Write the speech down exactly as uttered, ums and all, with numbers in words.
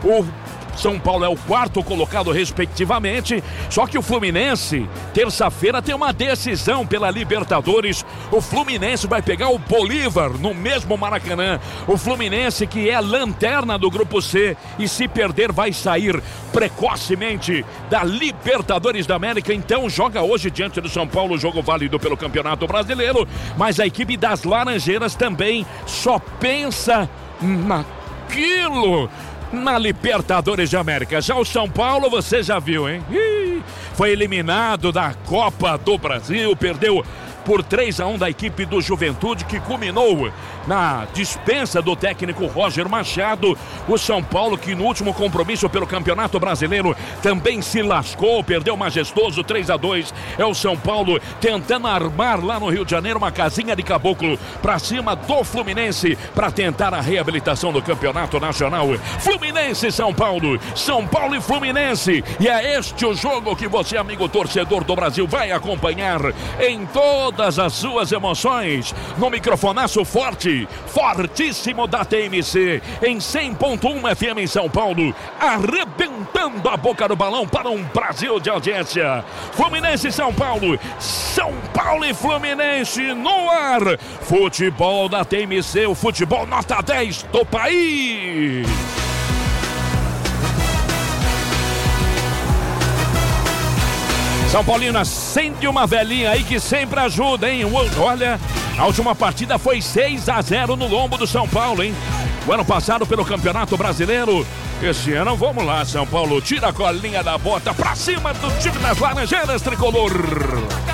O São Paulo é o quarto colocado respectivamente, só que o Fluminense, terça-feira, tem uma decisão pela Libertadores. O Fluminense vai pegar o Bolívar no mesmo Maracanã. O Fluminense, que é a lanterna do Grupo C, e se perder vai sair precocemente da Libertadores da América. Então joga hoje diante do São Paulo, jogo válido pelo Campeonato Brasileiro, mas a equipe das Laranjeiras também só pensa naquilo, na Libertadores de América. Já o São Paulo, você já viu, hein? Ih, foi eliminado da Copa do Brasil, perdeu por três a um da equipe do Juventude, que culminou na dispensa do técnico Roger Machado. O São Paulo, que no último compromisso pelo Campeonato Brasileiro também se lascou, perdeu majestoso três a dois. É o São Paulo tentando armar lá no Rio de Janeiro uma casinha de caboclo pra cima do Fluminense para tentar a reabilitação do Campeonato Nacional. Fluminense e São Paulo, São Paulo e Fluminense, e é este o jogo que você, amigo torcedor do Brasil, vai acompanhar em todo todas as suas emoções, no microfonaço forte, fortíssimo da T M C, em cem ponto um F M em São Paulo, arrebentando a boca do balão para um Brasil de audiência. Fluminense e São Paulo, São Paulo e Fluminense no ar. Futebol da T M C, o futebol nota dez do país. São Paulino, acende uma velhinha aí que sempre ajuda, hein? Olha, a última partida foi seis a zero no lombo do São Paulo, hein? O ano passado pelo Campeonato Brasileiro. Esse ano, vamos lá, São Paulo, tira a colinha da bota pra cima do time das Laranjeiras tricolor.